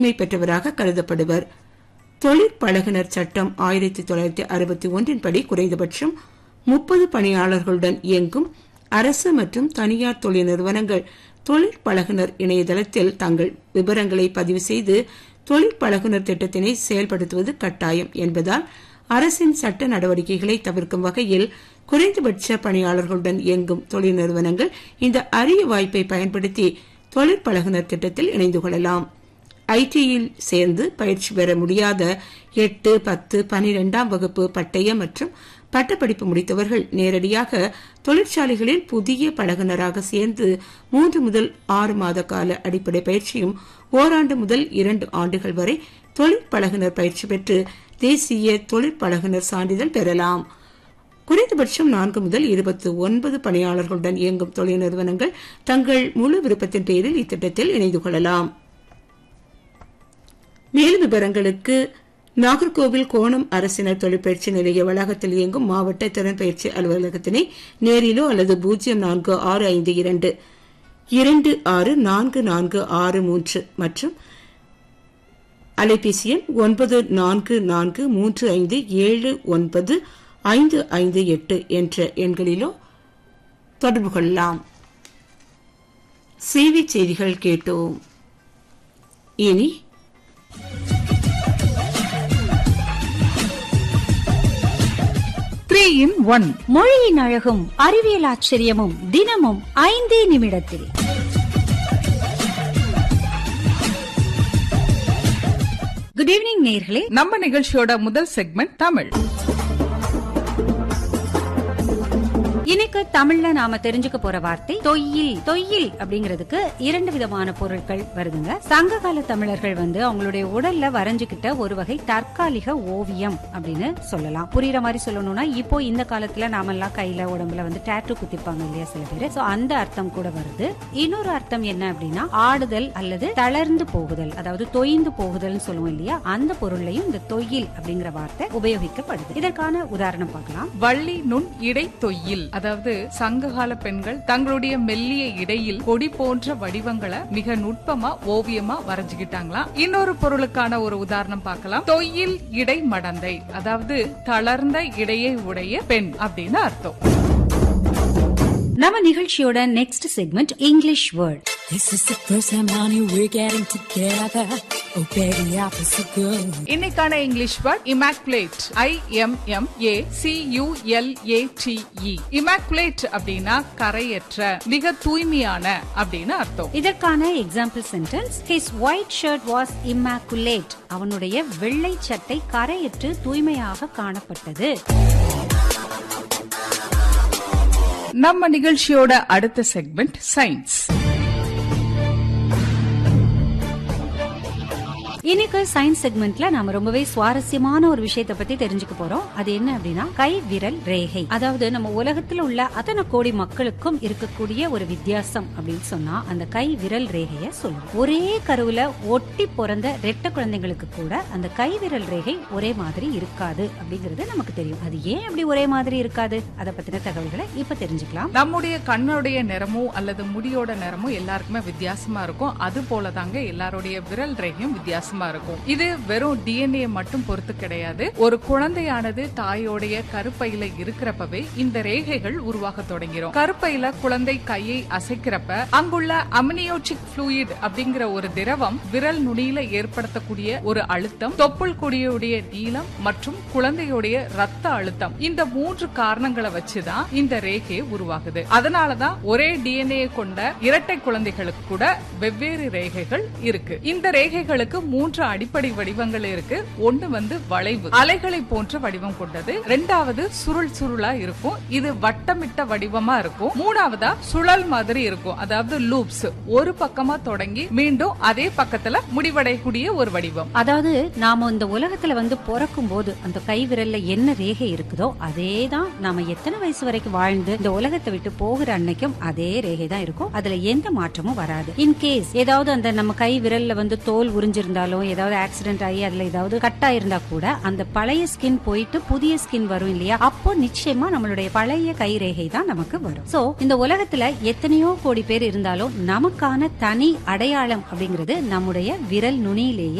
பெற்றவராக கருதப்படுவர். தொழிற்பழகுனர் சட்டம் 1961 படி குறைந்தபட்சம் 30 பணியாளர்களுடன் இயங்கும் அரசு மற்றும் தனியார் தொழில் நிறுவனங்கள் தொழிற்பழகுனர் இணையதளத்தில் தங்கள் விவரங்களை பதிவு செய்து தொழிற்பழகுனர் திட்டத்தினை செயல்படுத்துவது கட்டாயம் என்பதால் அரசின் சட்ட நடவடிக்கைகளை தவிர்க்கும் வகையில் குறைந்தபட்ச பணியாளர்களுடன் இயங்கும் தொழில் நிறுவனங்கள் இந்த அரிய வாய்ப்பை பயன்படுத்தி தொழிற்பழகுனர் திட்டத்தில் இணைந்து கொள்ளலாம். ஐடியில் சேர்ந்து பயிற்சி பெற முடியாத 8, 10, 12ஆம் வகுப்பு பட்டய மற்றும் பட்டப்படிப்பு முடித்தவர்கள் நேரடியாக தொழிற்சாலைகளில் புதிய பழகுனராக சேர்ந்து 3 முதல் 6 மாத கால அடிப்படை பயிற்சியும் ஓராண்டு முதல் 2 ஆண்டுகள் வரை தொழிற்பழகுனர் பயிற்சி பெற்று தேசிய தொழிற்பழகுனர் சான்றிதழ் பெறலாம். குறைந்தபட்சம் 4 முதல் 29 பணியாளர்களுடன் இயங்கும் தொழில் நிறுவனங்கள் தங்கள் முழு விருப்பத்தின் பேரில் இத்திட்டத்தில் இணைந்து கொள்ளலாம். மேலும் விவரங்களுக்கு நாகர்கோவில் கோணம் அரசினர் தொழிற்பயிற்சி நிலைய வளாகத்தில் இயங்கும் மாவட்ட திறன் பயிற்சி அலுவலகத்தினை நேரிலோ அல்லது 0465 264463 மற்றும் அலைபேசி எண் 9443579558 என்ற எண்களிலோ தொடர்பு கொள்ளலாம். செய்தி செய்திகள் கேட்டோம். இனி மொழியின் அழகும் அறிவியல் ஆச்சரியமும் தினமும் 5 நிமிடத்தில். குட் ஈவினிங் நேயர்களே. நம்ம நிகழ்ச்சியோட முதல் செக்மெண்ட் தமிழ். இன்னைக்கு தமிழ்ல நாம தெரிஞ்சுக்க போற வார்த்தை தொய்யில். தொய்யில் அப்படிங்கிறதுக்கு 2 விதமான பொருட்கள் வருதுங்க. சங்ககால தமிழர்கள் அவங்களுடைய உடல்ல வரைஞ்சுக்கிட்ட ஒரு வகை தற்காலிக ஓவியம் அப்படின்னு சொல்லலாம். புரியுற மாதிரி சொல்லணும்னா இப்போ இந்த காலத்துல நாம எல்லாம் கையில உடம்புல டாட்டூ குத்திப்பாங்க இல்லையா சில பேரு. சோ அந்த அர்த்தம் கூட வருது. இன்னொரு அர்த்தம் என்ன அப்படின்னா ஆடுதல் அல்லது தளர்ந்து போகுதல், அதாவது தொய்ந்து போகுதல் சொல்லுவோம் இல்லையா, அந்த பொருளையும் இந்த தொய்யில் அப்படிங்கிற வார்த்தை உபயோகிக்கப்படுது. இதற்கான உதாரணம் பார்க்கலாம். வள்ளி நுண் இடை தொய்யில், அதாவது சங்ககால பெண்கள் தங்களுடைய மெல்லிய இடையில் கொடி போன்ற வடிவங்களை மிக நுட்பமா ஓவியமா வரைஞ்சுக்கிட்டாங்களாம். இன்னொரு பொருளுக்கான ஒரு உதாரணம் பார்க்கலாம். தொய்யில் இடை மடந்தை, அதாவது தளர்ந்த இடையை உடைய பெண் அப்படின்னு அர்த்தம். நம்ம நிகழ்ச்சியோட next segment English word. This is the first time, honey, we're getting together. Oh baby, I feel so good. இன்னைக்கான English word immaculate. IMMACULATE. immaculate அப்படின்னா கரையற்ற, மிக தூய்மையான அப்படின்னு அர்த்தம். இதற்கான example sentence, his white shirt was immaculate. அவனுடைய வெள்ளை சட்டை கரையற்று தூய்மையாக காணப்பட்டது. நம்ம நிகழ்ச்சியோட அடுத்த செக்மெண்ட் சயின்ஸ். இன்னைக்கு சயின்ஸ் செக்மெண்ட்ல நாம ரொம்பவே சுவாரஸ்யமான ஒரு விஷயத்தை பத்தி தெரிஞ்சுக்க போறோம். அது என்ன அப்படின்னா கை விரல் ரேகை. அதாவது நம்ம உலகத்துல உள்ள அத்தனை கோடி மக்களுக்கும் இருக்கக்கூடிய ஒரு வித்தியாசம் அப்படின்னு சொன்னா அந்த கை விரல் ரேகைய சொல்லுவோம். ஒரே கருவுல ஒட்டி பிறந்த ரெட்டை குழந்தைங்களுக்கு கூட அந்த கை விரல் ரேகை ஒரே மாதிரி இருக்காது அப்படிங்கறது நமக்கு தெரியும். அது ஏன் அப்படி ஒரே மாதிரி இருக்காது, அதை பத்தின தகவல்களை இப்ப தெரிஞ்சுக்கலாம். நம்முடைய கண்ணுடைய நிறமும் அல்லது முடியோட நிறமும் எல்லாருக்குமே வித்தியாசமா இருக்கும். அது போலதாங்க எல்லாருடைய விரல் ரேகையும் வித்தியாசமா இருக்கும். இது வெறும் டிஎன்ஏ மட்டும் பொறுத்து கிடையாது. ஒரு குழந்தையானது தாயோடைய கருப்பையில இருக்கிறப்பவே இந்த ரேகைகள் உருவாக தொடங்கிரும். கருப்பையில குழந்தை கையை அசைக்கிறப்ப அங்குள்ள அம்னியோட்டிக் ஃப்ளூயிட் அப்படிங்கிற ஒரு திரவம் விரல் நுனியில ஏற்படுத்தக்கூடிய ஒரு அழுத்தம், தொப்புள் கொடியுடைய நீளம் மற்றும் குழந்தையுடைய ரத்த அழுத்தம், இந்த 3 காரணங்களை வச்சுதான் இந்த ரேகை உருவாகுது. அதனாலதான் ஒரே டிஎன்ஏ கொண்ட இரட்டை குழந்தைகளுக்கு கூட வெவ்வேறு ரேகைகள் இருக்கு. இந்த ரேகைகளுக்கு 3 அடிப்படை வடிவங்கள் இருக்கு. ஒன்னு வளைவு, அலைகளை போன்ற வடிவம் கொண்டது. 2வது சுருள் சுருளா இருக்கும், இது வட்டமிட்ட வடிவமா இருக்கும். 3வதா சுழல் மாதிரி இருக்கும், அதாவது லூப்ஸ், ஒரு பக்கமா தொடங்கி மீண்டும் அதே பக்கத்துல முடிவடையக்கூடிய ஒரு வடிவம். அதாவது நாம இந்த உலகத்துல பிறக்கும் போது அந்த கை விரல்ல என்ன ரேகை இருக்குதோ அதேதான் நாம எத்தனை வயசு வரைக்கும் வாழ்ந்து இந்த உலகத்தை விட்டு போகிற அன்னைக்கும் அதே ரேகை தான் இருக்கும். அதுல எந்த மாற்றமும் வராது. இன்கேஸ் ஏதாவது அந்த நம்ம கை விரல்ல தோல் உறிஞ்சிருந்தாலும் இருந்தாலும், ஏதாவது ஆக்சிடென்ட் ஆகி அதுல ஏதாவது கட் ஆயிருந்தா கூட அந்த பழைய ஸ்கின் போயிட்டு புதிய ஸ்கின் வரும் இல்லையா, அப்போ நிச்சயமா நம்மளுடைய பழைய கைரேகை தான் நமக்கு வரும். சோ இந்த உலகத்துல எத்தனையோ கோடி பேர் இருந்தாலும் நமக்கான தனி அடையாளம் அப்படிங்கிறது நம்முடைய விரல் நுனியிலேயே